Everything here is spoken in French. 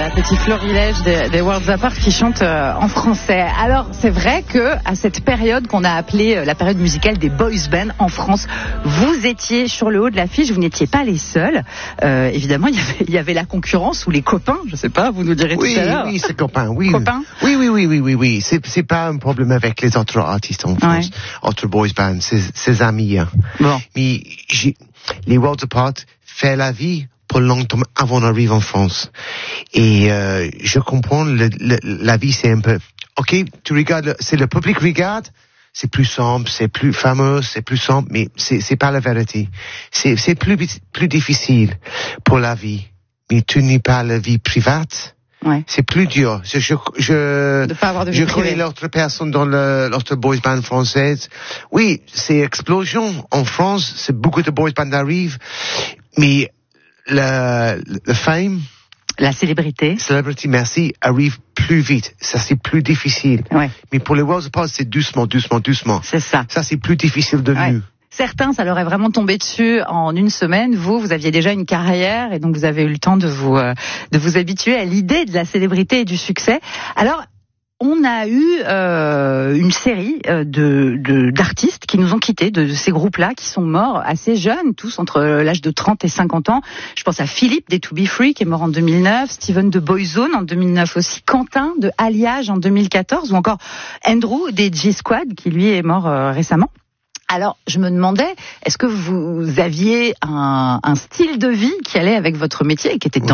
Voilà, petit florilège des Worlds Apart qui chantent en français. Alors, c'est vrai que à cette période qu'on a appelée la période musicale des boys bands en France, vous étiez sur le haut de l'affiche, vous n'étiez pas les seuls. Évidemment, il y avait la concurrence ou les copains, je sais pas, vous nous direz tout à l'heure. Oui, c'est copains, oui. Copains? Oui. C'est pas un problème avec les autres artistes en France, autres boys bands, c'est amis. Hein. Bon. Mais les Worlds Apart fait la vie pour longtemps avant d'arriver en France. Et je comprends, la vie c'est un peu... Ok, tu regardes, c'est le public regarde, c'est plus simple, c'est plus fameux, c'est plus simple, mais c'est pas la vérité. C'est plus difficile pour la vie. Mais tu n'es pas la vie privée. Ouais. C'est plus dur. De pas avoir de vie je privée. connais l'autre personne dans l'autre boys band française. Oui, c'est explosion. En France, c'est beaucoup de boys band arrivent, mais le fame, la célébrité, merci, arrive plus vite. Ça, c'est plus difficile. Ouais. Mais pour les Worlds Apart, c'est doucement. C'est ça. Ça, c'est plus difficile de nous. Certains, ça leur est vraiment tombé dessus en une semaine. Vous aviez déjà une carrière et donc vous avez eu le temps de vous habituer à l'idée de la célébrité et du succès. Alors, on a eu une série d'artistes qui nous ont quittés, de ces groupes-là, qui sont morts assez jeunes, tous entre l'âge de 30 et 50 ans. Je pense à Philippe des To Be Free, qui est mort en 2009, Steven de Boyzone en 2009 aussi, Quentin de Alliage en 2014, ou encore Andrew des G-Squad, qui lui est mort récemment. Alors, je me demandais, est-ce que vous aviez un style de vie qui allait avec votre métier et qui était dangereux ?